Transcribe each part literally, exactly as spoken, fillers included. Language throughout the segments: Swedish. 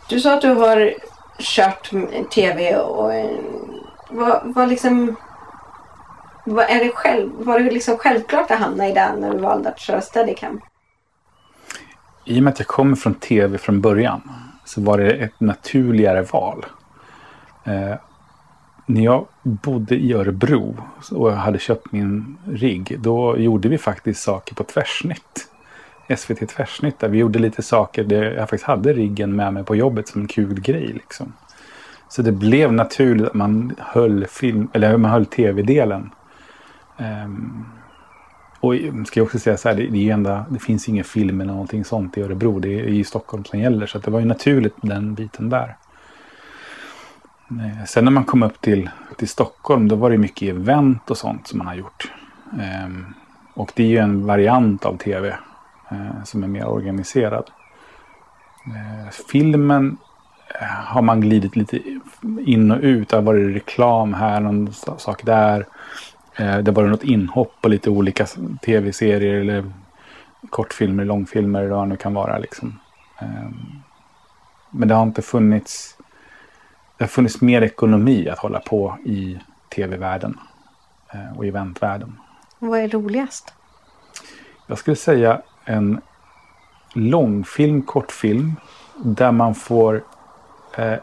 Du sa att du har kört tv och vad, vad liksom vad är det själv, var det liksom självklart att hamna i den när du valde att köra Steadicam? I och med att jag kommer från tv från början så var det ett naturligare val. Eh, när jag bodde i Örebro och jag hade köpt min rigg, då gjorde vi faktiskt saker på tvärsnitt. S V T Tvärsnitt, där vi gjorde lite saker där jag faktiskt hade riggen med mig på jobbet som en kul grej liksom. Så det blev naturligt att man höll film, eller man höll tv-delen. Um, och ska jag också säga så här, det, det är enda, det finns ingen film eller någonting sånt i Örebro, det är i Stockholm som gäller, så att det var ju naturligt den biten där. Sen när man kom upp till, till Stockholm, då var det mycket event och sånt som man har gjort. Um, och det är ju en variant av tv uh, som är mer organiserad. Uh, filmen uh, har man glidit lite in och ut. Det har varit reklam här, någon sak där. Uh, det var något inhopp på lite olika tv-serier eller kortfilmer, långfilmer eller vad det nu kan vara. Liksom. Uh, men det har inte funnits... Det har funnits mer ekonomi att hålla på i tv-världen eh, och eventvärlden. Vad är roligast? Jag skulle säga en långfilm, kortfilm där man får eh,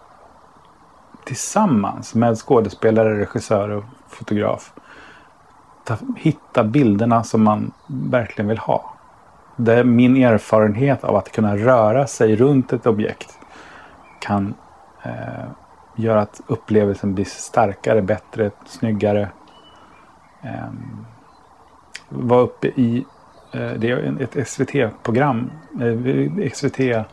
tillsammans med skådespelare, regissör och fotograf ta, hitta bilderna som man verkligen vill ha. Det är min erfarenhet av att kunna röra sig runt ett objekt kan Eh, gör att upplevelsen blir starkare, bättre, snyggare. Eh, var uppe i eh, det är ett S V T-program. Eh, S V T, jag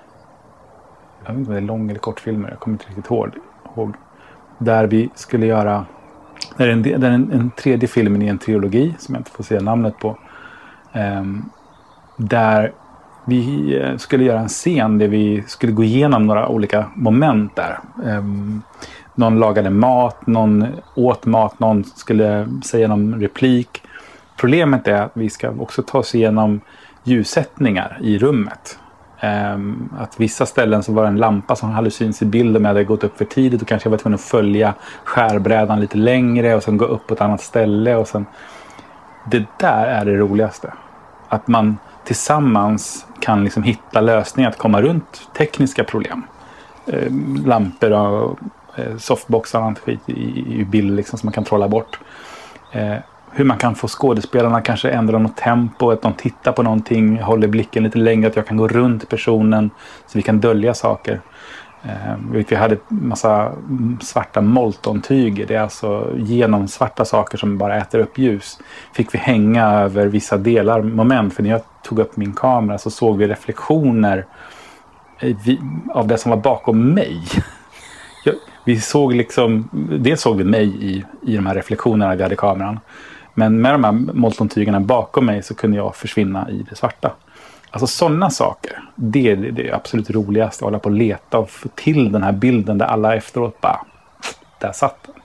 vet inte om det är lång eller kortfilmer, jag kommer inte riktigt ihåg. Där vi skulle göra, det är en, det är en, en tredje filmen i en trilogi som jag inte får se namnet på. Eh, där vi skulle göra en scen där vi skulle gå igenom några olika moment där. Um, någon lagade mat, någon åt mat, någon skulle säga någon replik. Problemet är att vi ska också ta oss igenom ljussättningar i rummet. Um, att vissa ställen så var det en lampa som hade syns i bilden, men hade gått upp för tidigt och kanske jag var tvungen att följa skärbrädan lite längre och sen gå upp på ett annat ställe. Och sen... Det där är det roligaste. Att man tillsammans kan liksom hitta lösningar att komma runt tekniska problem. Eh, lampor och eh, softboxar och annat skit i, i bild liksom, som man kan trolla bort. Eh, hur man kan få skådespelarna kanske ändra något tempo, att de tittar på någonting, håller blicken lite längre, att jag kan gå runt personen så vi kan dölja saker. Eh, vi hade massa svarta moltontyger, det är alltså genomsvarta saker som bara äter upp ljus. Fick vi hänga över vissa delar, moment, för när jag tog upp min kamera så såg vi reflektioner av det som var bakom mig. Jag, vi såg liksom, det såg vi mig i, i de här reflektionerna vi hade i kameran. Men med de här moltontygerna bakom mig så kunde jag försvinna i det svarta. Alltså sådana saker, det är det absolut roligaste, att hålla på och leta och få till den här bilden där alla efteråt bara, där satt den.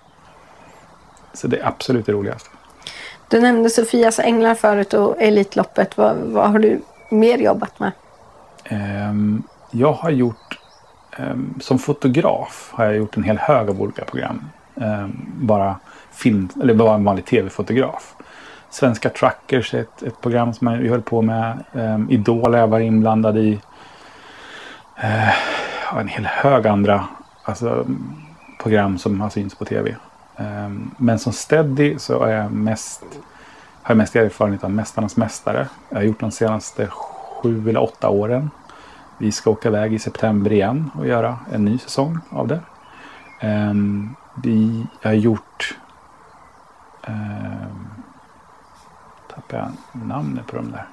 Så det är absolut det roligaste. Du nämnde Sofias Änglar förut och Elitloppet. Vad, vad har du mer jobbat med? Um, jag har gjort, um, som fotograf har jag gjort en hel hög av olika program. Um, bara film, eller bara en vanlig tv-fotograf. Svenska Truckers är ett, ett program som jag höll på med. Um, Idol jag var inblandad i. Uh, en hel hög andra alltså, program som har synts på tv. Um, men som steady så är jag mest, har jag mest erfarenhet av Mästarnas mästare. Jag har gjort de senaste sju eller åtta åren. Vi ska åka iväg i september igen och göra en ny säsong av det. Um, vi har gjort... Um, tappar jag namnet på dem där.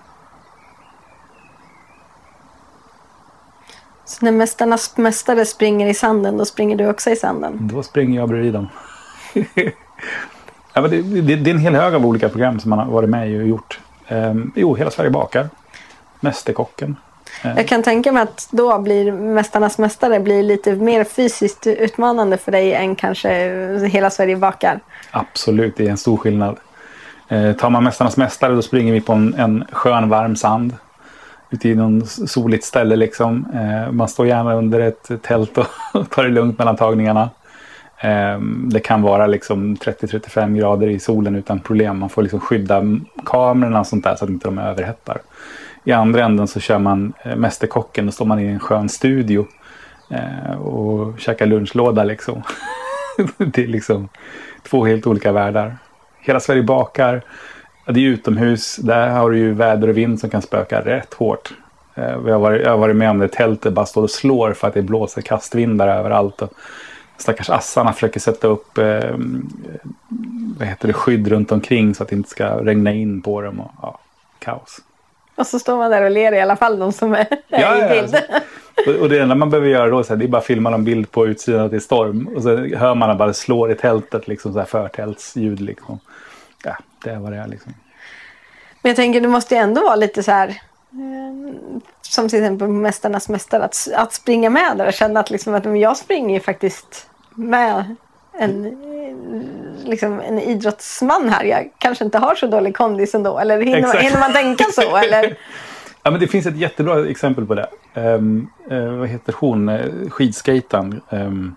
Så när Mästarnas mästare springer i sanden, då springer du också i sanden? Då springer jag bredvid dem. Ja, men det, det, det är en hel hög av olika program som man har varit med i och gjort. Um, jo, Hela Sverige bakar. Mästerkocken. Um. Jag kan tänka mig att då blir Mästarnas mästare blir lite mer fysiskt utmanande för dig än kanske Hela Sverige bakar. Absolut, det är en stor skillnad. Uh, tar man Mästarnas mästare då springer vi på en, en skön varm sand ute i någon soligt ställe liksom. Eh, man står gärna under ett tält och tar det lugnt mellan tagningarna. Eh, det kan vara liksom trettio till trettiofem grader i solen utan problem. Man får liksom skydda kamerorna och sånt där så att inte de överhettar. I andra änden så kör man eh, mästerkocken och står man i en skön studio eh, och käkar lunchlåda liksom. Det är liksom två helt olika världar. Hela Sverige bakar. Det är utomhus. Där har du ju väder och vind som kan spöka rätt hårt. Eh, jag, har varit, jag har varit med om det tältet bara står och slår för att det blåser kastvindar överallt. Och stackars assarna försöker sätta upp eh, vad heter det, skydd runt omkring så att det inte ska regna in på dem. Och, ja, kaos. Och så står man där och ler i alla fall, de som är ja, i bild. Ja, alltså. och, och det enda man behöver göra då så här, det är bara filma en bild på utsidan till storm. Och så hör man att bara slår i tältet, liksom så här förtältsljud. Liksom. Ja, det är vad det är liksom. Men jag tänker, det måste ju ändå vara lite så här, eh, som till exempel på Mästarnas mästare, att, att springa med där och känna att, liksom, att jag springer ju faktiskt med en, liksom, en idrottsman här. Jag kanske inte har så dålig kondis ändå. Eller hinner, hinner man tänka så? Eller? Ja, men det finns ett jättebra exempel på det. Um, uh, vad heter hon? Uh, skidskejtaren. Um,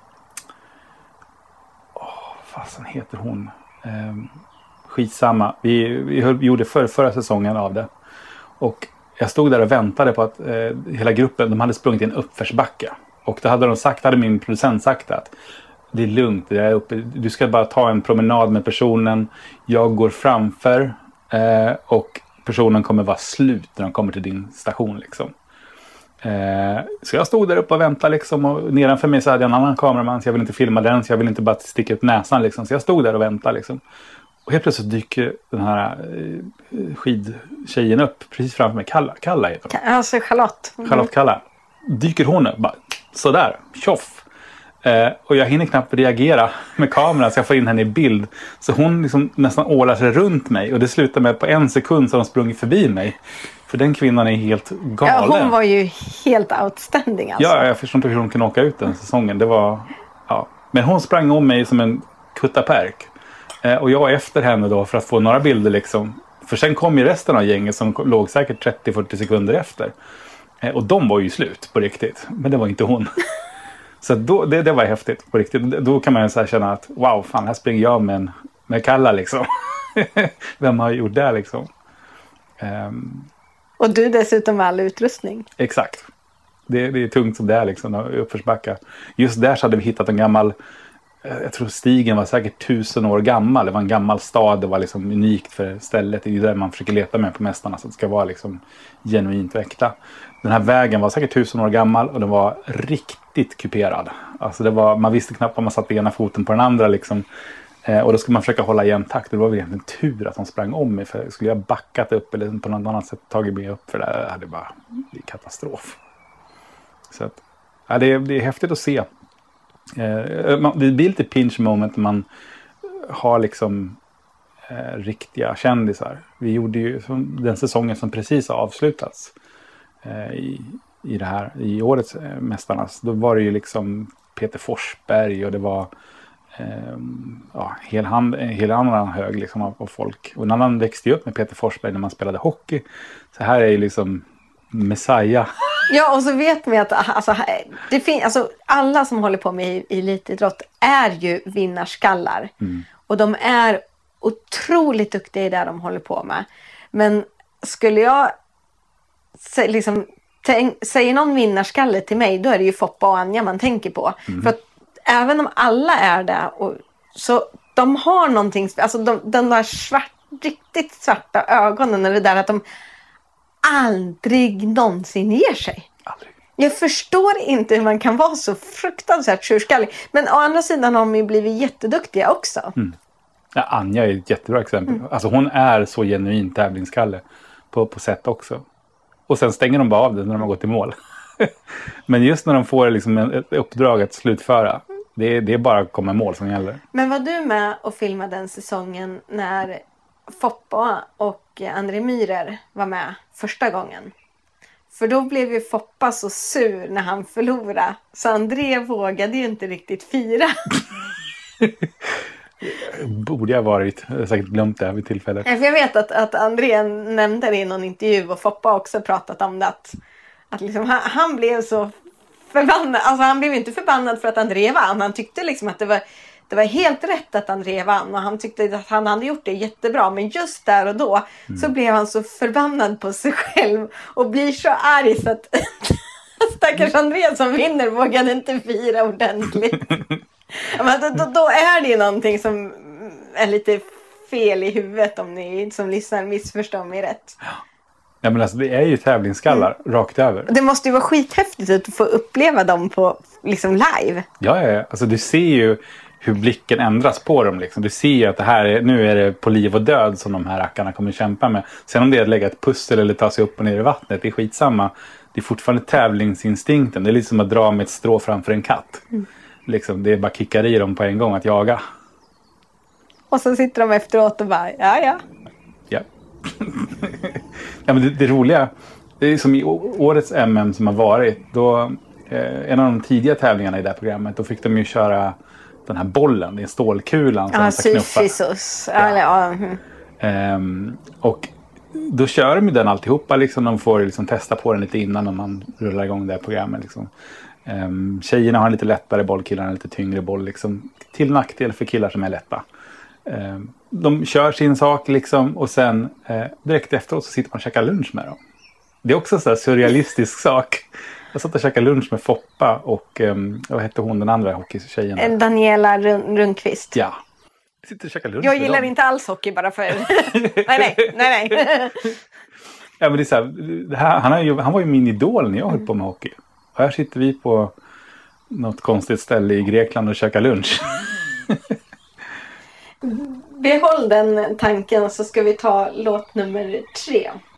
oh, vad fan heter hon? Um, skitsamma. Vi, vi, höll, vi gjorde för, förra säsongen av det. Och jag stod där och väntade på att uh, hela gruppen, de hade sprungit i en uppförsbacke. Och då hade de sagt, hade min producent sagt att det är lugnt, det är uppe. Du ska bara ta en promenad med personen. Jag går framför uh, och personen kommer vara slut när de kommer till din station liksom. Eh, så jag stod där uppe och väntade liksom, och nedanför mig så hade jag en annan kameraman så jag vill inte filma den, så jag vill inte bara sticka ut näsan liksom. Så jag stod där och väntade liksom. Och helt plötsligt dyker den här eh, skidtjejen upp precis framför mig. Kalla, Kalla heter hon. Alltså Charlotte. Mm. Charlotte Kalla. Dyker hon upp, bara sådär, tjoff. Eh, och jag hinner knappt reagera med kameran så jag får in henne i bild. Så hon liksom nästan ålar sig runt mig. Och det slutar med att på en sekund så har de sprungit förbi mig. För den kvinnan är helt galen. Ja, hon var ju helt outstanding alltså. Ja, jag förstår inte hur hon kunde åka ut den säsongen. Det var, ja. Men hon sprang om mig som en kuttapärk. Eh, och jag var efter henne då för att få några bilder liksom. För sen kom ju resten av gänget som låg säkert trettio till fyrtio sekunder efter. Eh, och de var ju slut på riktigt. Men det var inte hon. Så då, det, det var häftigt på riktigt. Då kan man ju så här känna att wow, fan, här springer jag med, en, med Kalla liksom. Vem har gjort det liksom? Um, och du dessutom med all utrustning. Exakt. Det, det är tungt som det är liksom, uppförsbacka. Just där så hade vi hittat en gammal, jag tror stigen var säkert tusen år gammal. Det var en gammal stad, det var liksom unikt för stället. Det är där man försöker leta med på Mästarna så att det ska vara liksom genuint och äkta. Den här vägen var säkert tusen år gammal och den var riktigt kuperad. Alltså det var, man visste knappt om man satt ena foten på den andra liksom. Eh, och då skulle man försöka hålla igen takt. Det var väl egentligen tur att de sprang om mig. För skulle jag backat upp eller på något annat sätt tagit mig upp, för det hade bara blivit katastrof. Så att, ja, det, är, det är häftigt att se. Eh, man, det blir lite pinch moment när man har liksom eh, riktiga kändisar. Vi gjorde ju den säsongen som precis har avslutats. I, i det här, i årets äh, Mästarnas, då var det ju liksom Peter Forsberg och det var eh, ja, hel, hand, hel annan hög liksom av, av folk. Och en annan växte ju upp med Peter Forsberg när man spelade hockey. Så här är ju liksom Messiah. Ja, och så vet vi att alltså, det fin- alltså, alla som håller på med elitidrott är ju vinnarskallar. Mm. Och de är otroligt duktiga i det de håller på med. Men skulle jag liksom, tänk, säger någon vinnarskalle till mig, då är det ju Foppa och Anja man tänker på. Mm. För att även om alla är det, och, så de har någonting, alltså de, de där svart, riktigt svarta ögonen, eller det där att de aldrig någonsin ger sig. Aldrig. Jag förstår inte hur man kan vara så fruktansvärt tjurskallig. Men å andra sidan har de ju blivit jätteduktiga också. Mm. Ja, Anja är ett jättebra exempel. Mm. Alltså hon är så genuin tävlingskalle på, på sätt också. Och sen stänger de bara av det när de har gått i mål. Men just när de får liksom ett uppdrag att slutföra, det är, det är bara att komma i mål som gäller. Men var du med och filmade den säsongen när Foppa och André Myhrer var med första gången? För då blev ju Foppa så sur när han förlorade. Så André vågade ju inte riktigt fira. Borde jag varit. Jag har säkert glömt det här vid tillfället. Ja, för jag vet att, att André nämnde det i någon intervju och Foppa har också pratat om det. Att, att liksom, han, han blev så förbannad. Alltså han blev inte förbannad för att André vann. Han tyckte liksom att det var, det var helt rätt att André vann. Och han tyckte att han hade gjort det jättebra. Men just där och då mm. så blev han så förbannad på sig själv. Och blir så arg så att stackars André som vinner vågade inte fira ordentligt. Men då, då, då är det ju någonting som är lite fel i huvudet om ni som lyssnar missförstår mig rätt. Ja, men alltså, det är ju tävlingsskallar mm. rakt över. Det måste ju vara skithäftigt att få uppleva dem på liksom live. Ja, ja, ja. Alltså, du ser ju hur blicken ändras på dem. Liksom. Du ser ju att det här är, nu är det på liv och död som de här rackarna kommer kämpa med. Sen om det är att lägga ett pussel eller ta sig upp och ner i vattnet, det är skitsamma. Det är fortfarande tävlingsinstinkten. Det är lite som att dra med ett strå framför en katt. Mm. Liksom, det är bara kickar i dem på en gång att jaga. Och så sitter de efteråt och bara, ja, ja. Ja. Ja, men det, det roliga, det är som i årets M M som har varit, då, eh, en av de tidiga tävlingarna i det här programmet, då fick de ju köra den här bollen, den stålkulan som ja, man ska knuffa. Sufisus. Ja. Ja. Mm. Ehm, och då kör de ju den alltihopa, liksom, de får liksom testa på den lite innan när man rullar igång det här programmet. Liksom. Ehm, tjejerna har en lite lättare boll, killarna har en lite tyngre boll, liksom, till nackdel för killar som är lätta. Ehm, de kör sin sak liksom, och sen eh, direkt efteråt så sitter man och käkar lunch med dem. Det är också en sån här surrealistisk sak. Jag satt och käkade lunch med Foppa och um, vad hette hon den andra hockeytjejen? Daniela Rund- Rundqvist. Ja. Jag sitter och käkar lunch Jag med gillar dem. inte alls hockey bara för... nej, nej, nej, nej. Ja, men det är så här, det här, han, är ju, han var ju min idol när jag höll på med hockey. Och här sitter vi på något konstigt ställe i Grekland och käkar lunch. Behåll den tanken så ska vi ta låt nummer tre.